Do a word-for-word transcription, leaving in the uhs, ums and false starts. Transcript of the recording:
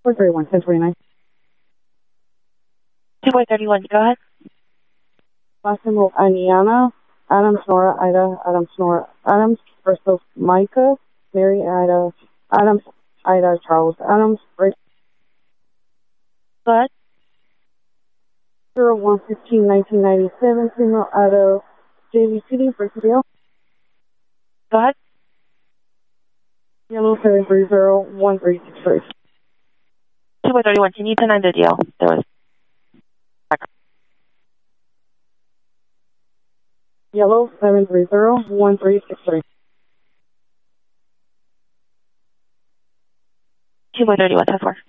four thirty-one, ten twenty-nine. two four three one, go ahead. Last name of Aniana, Adams, Nora, Ida, Adams, Nora, Adams, first of Micah, Mary, Ida, Adams, Ida, Charles, Adams, Rick. Go ahead. zero one fifteen nineteen ninety-seven, female out of J V City, Brickdale. Go ahead. Yellow seven three zero one three six three. two four three one, can you ten nine the deal? There was. Yellow seven three zero one three six three. two four three one, ten four.